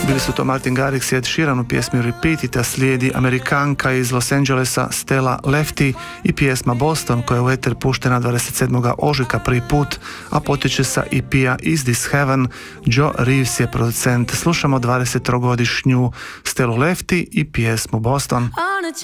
Bili su to Martin Garrix i Ed Sheeran u pjesmi Repeat, i ta slijedi Amerikanka iz Los Angelesa Stella Lefty i pjesma Boston koja je u eter puštena 27. ožujka prvi put, a potječe sa EP-a Is This Heaven. Joe Reeves je producent. Slušamo 23-godišnju Stellu Lefty i pjesmu Boston. On a